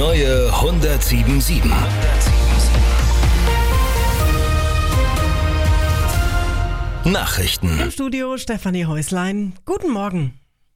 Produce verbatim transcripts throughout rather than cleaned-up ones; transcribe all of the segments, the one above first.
neue hundertsieben Komma sieben. Nachrichten. Im Studio Stefanie Häuslein. Guten Morgen.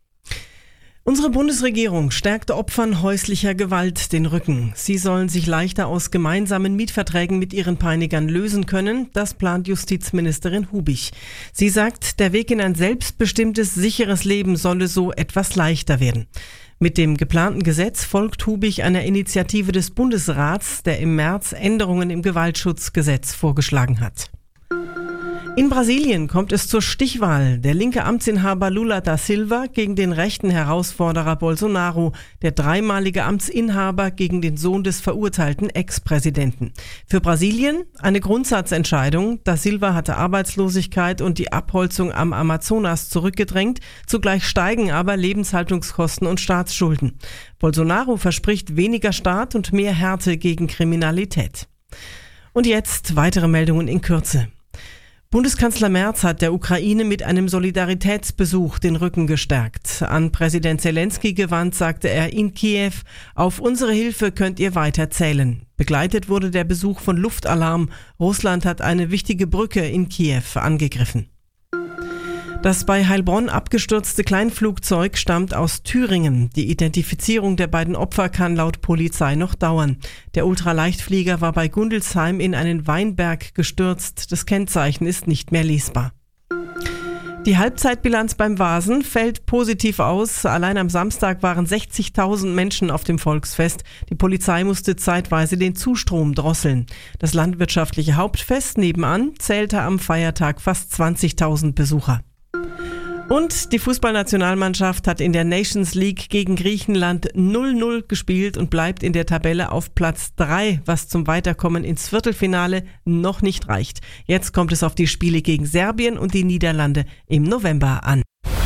Unsere Bundesregierung stärkt Opfern häuslicher Gewalt den Rücken. Sie sollen sich leichter aus gemeinsamen Mietverträgen mit ihren Peinigern lösen können. Das plant Justizministerin Hubich. Sie sagt, der Weg in ein selbstbestimmtes, sicheres Leben solle so etwas leichter werden. Mit dem geplanten Gesetz folgt Hubich einer Initiative des Bundesrats, der im März Änderungen im Gewaltschutzgesetz vorgeschlagen hat. In Brasilien kommt es zur Stichwahl. Der linke Amtsinhaber Lula da Silva gegen den rechten Herausforderer Bolsonaro, der dreimalige Amtsinhaber gegen den Sohn des verurteilten Ex-Präsidenten. Für Brasilien eine Grundsatzentscheidung. Da Silva hatte Arbeitslosigkeit und die Abholzung am Amazonas zurückgedrängt. Zugleich steigen aber Lebenshaltungskosten und Staatsschulden. Bolsonaro verspricht weniger Staat und mehr Härte gegen Kriminalität. Und jetzt weitere Meldungen in Kürze. Bundeskanzler Merz hat der Ukraine mit einem Solidaritätsbesuch den Rücken gestärkt. An Präsident Zelensky gewandt, sagte er in Kiew, auf unsere Hilfe könnt ihr weiter zählen. Begleitet wurde der Besuch von Luftalarm. Russland hat eine wichtige Brücke in Kiew angegriffen. Das bei Heilbronn abgestürzte Kleinflugzeug stammt aus Thüringen. Die Identifizierung der beiden Opfer kann laut Polizei noch dauern. Der Ultraleichtflieger war bei Gundelsheim in einen Weinberg gestürzt. Das Kennzeichen ist nicht mehr lesbar. Die Halbzeitbilanz beim Vasen fällt positiv aus. Allein am Samstag waren sechzigtausend Menschen auf dem Volksfest. Die Polizei musste zeitweise den Zustrom drosseln. Das landwirtschaftliche Hauptfest nebenan zählte am Feiertag fast zwanzigtausend Besucher. Und die Fußballnationalmannschaft hat in der Nations League gegen Griechenland null null gespielt und bleibt in der Tabelle auf Platz drei, was zum Weiterkommen ins Viertelfinale noch nicht reicht. Jetzt kommt es auf die Spiele gegen Serbien und die Niederlande im November an.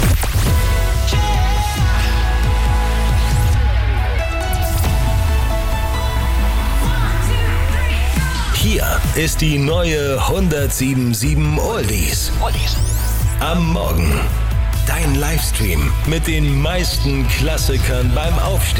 Hier ist die neue hundertsieben Komma sieben Oldies. Am Morgen. Dein Livestream mit den meisten Klassikern beim Aufstehen.